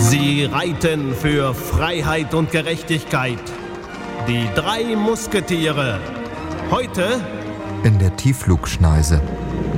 Sie reiten für Freiheit und Gerechtigkeit. Die 3 Musketiere. Heute in der Tiefflugschneise.